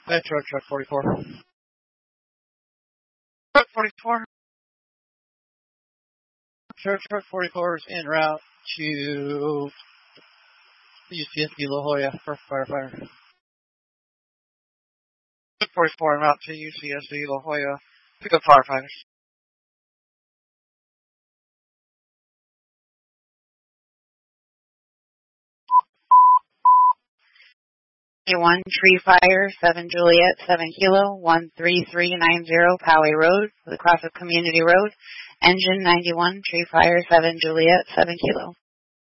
Metro Truck 44. Truck 44. Truck 44 is en route to UCSD La Jolla for firefighter. Truck 44 en route to UCSD La Jolla. Pick up firefighters. 1 Tree Fire, 7 Juliet, 7 Kilo, 13390 Poway Road, across of Community Road. Engine 91, Tree Fire, 7 Juliet, 7 Kilo.